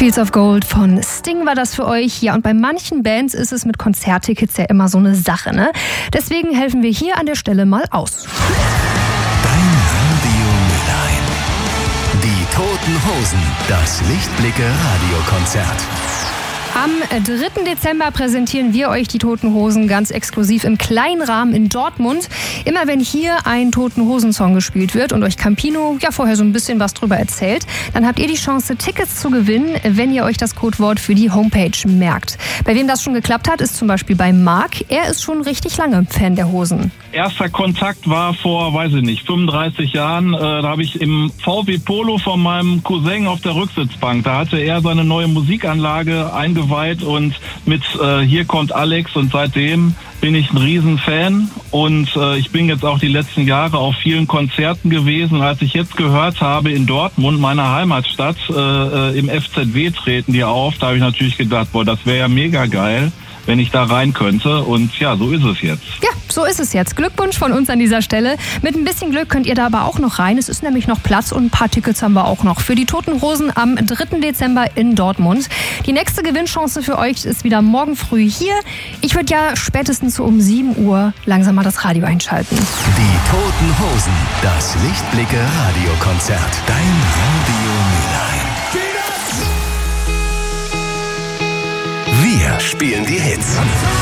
Fields of Gold von Sting war das für euch. Ja, und bei manchen Bands ist es mit Konzerttickets ja immer so eine Sache, ne? Deswegen helfen wir hier an der Stelle mal aus. Dein Radio Mülheim. Die Toten Hosen. Das Lichtblicke-Radiokonzert. Am 3. Dezember präsentieren wir euch die Toten Hosen ganz exklusiv im kleinen Rahmen in Dortmund. Immer wenn hier ein Toten Hosen-Song gespielt wird und euch Campino ja vorher so ein bisschen was drüber erzählt, dann habt ihr die Chance, Tickets zu gewinnen, wenn ihr euch das Codewort für die Homepage merkt. Bei wem das schon geklappt hat, ist zum Beispiel bei Marc. Er ist schon richtig lange Fan der Hosen. Erster Kontakt war vor, 35 Jahren. Da habe ich im VW Polo von meinem Cousin auf der Rücksitzbank. Da hatte er seine neue Musikanlage eingeweiht und mit Hier kommt Alex, und seitdem bin ich ein Riesenfan und ich bin jetzt auch die letzten Jahre auf vielen Konzerten gewesen. Als ich jetzt gehört habe, in Dortmund, meiner Heimatstadt, im FZW treten die auf, da habe ich natürlich gedacht, boah, das wäre ja mega geil, wenn ich da rein könnte, und ja, so ist es jetzt. Ja, so ist es jetzt. Glückwunsch von uns an dieser Stelle. Mit ein bisschen Glück könnt ihr da aber auch noch rein. Es ist nämlich noch Platz und ein paar Tickets haben wir auch noch für die Toten Hosen am 3. Dezember in Dortmund. Die nächste Gewinnchance für euch ist wieder morgen früh hier. Ich würde ja spätestens so um 7 Uhr langsam mal das Radio einschalten. Die Toten Hosen. Das Lichtblicke-Radiokonzert. Dein Radio Mülheim. Wir spielen die Hits.